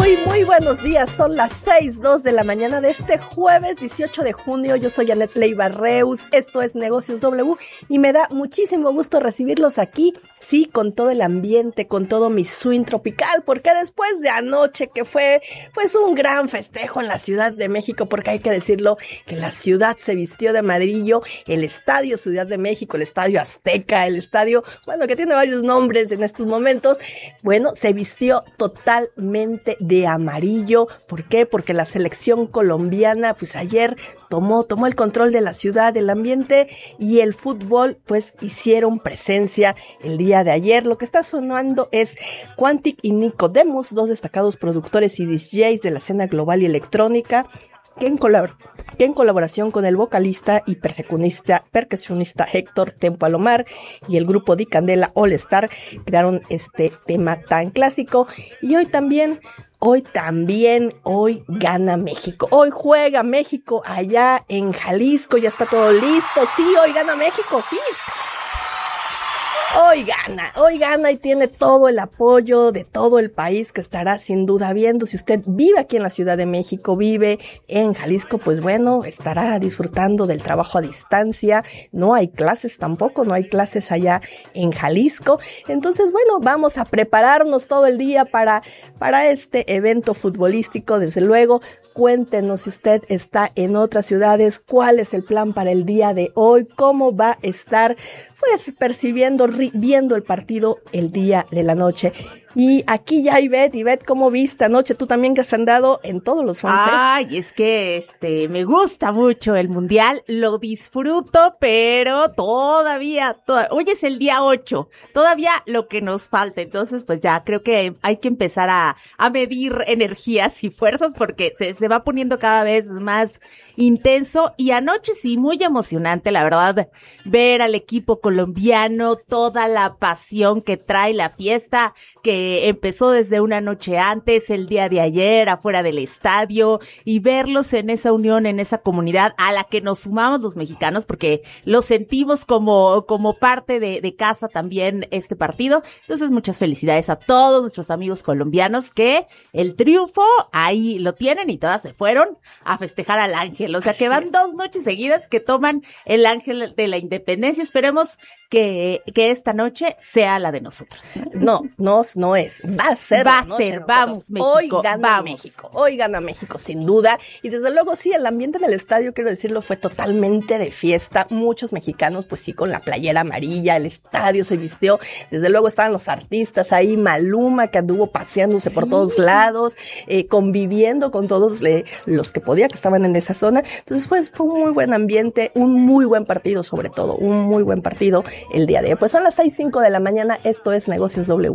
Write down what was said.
Muy buenos días, son las 6:02 de la mañana de este jueves 18 de junio. Yo soy Annette Leiva Reus, esto es Negocios W y me da muchísimo gusto recibirlos aquí, sí, con todo el ambiente, con todo mi swing tropical, porque después de anoche que fue pues un gran festejo en la Ciudad de México, porque hay que decirlo que la ciudad se vistió de amarillo, el Estadio Ciudad de México, el Estadio Azteca, el estadio, bueno, que tiene varios nombres en estos momentos, bueno, se vistió totalmente de amarillo. ¿Por qué? Porque la selección colombiana pues ayer tomó el control de la ciudad, del ambiente, y el fútbol pues hicieron presencia el día de ayer. Lo que está sonando es Quantic y Nicodemus, dos destacados productores y DJs de la escena global y electrónica, que en colaboración con el vocalista y percusionista Héctor Tempo Alomar y el grupo Di Candela All Star crearon este tema tan clásico. Y hoy gana México. Hoy juega México allá en Jalisco, ya está todo listo. Sí, hoy gana México, sí. Hoy gana y tiene todo el apoyo de todo el país que estará sin duda viendo. Si usted vive aquí en la Ciudad de México, vive en Jalisco, pues bueno, estará disfrutando del trabajo a distancia. No hay clases tampoco, no hay clases allá en Jalisco. Entonces, bueno, vamos a prepararnos todo el día para este evento futbolístico, desde luego. Cuéntenos si usted está en otras ciudades, cuál es el plan para el día de hoy, cómo va a estar pues viendo el partido el día de la noche. Y aquí ya Ivette, ¿cómo viste anoche? Tú también que has andado en todos los fanfests. Ay, es que me gusta mucho el Mundial, lo disfruto, pero todavía, hoy es el día 8, todavía lo que nos falta. Entonces, pues ya creo que hay que empezar a medir energías y fuerzas porque se va poniendo cada vez más intenso. Y anoche sí, muy emocionante, la verdad, ver al equipo colombiano, toda la pasión que trae la fiesta, que empezó desde una noche antes, el día de ayer, afuera del estadio, y verlos en esa unión, en esa comunidad a la que nos sumamos los mexicanos, porque lo sentimos como parte de casa también este partido. Entonces, muchas felicidades a todos nuestros amigos colombianos que el triunfo ahí lo tienen y todas se fueron a festejar al Ángel. O sea, que van 2 noches seguidas que toman el Ángel de la Independencia. Esperemos que esta noche sea la de nosotros, ¿no? No es, va a ser, vamos México, hoy gana México sin duda, y desde luego sí, el ambiente del estadio, quiero decirlo, fue totalmente de fiesta, muchos mexicanos pues sí con la playera amarilla, el estadio se vistió, desde luego estaban los artistas ahí, Maluma que anduvo paseándose por todos lados, conviviendo con todos los que podía, que estaban en esa zona. Entonces fue un muy buen ambiente, un muy buen partido, sobre todo, un muy buen partido el día de hoy. Pues son las 6:05 de la mañana, esto es Negocios W.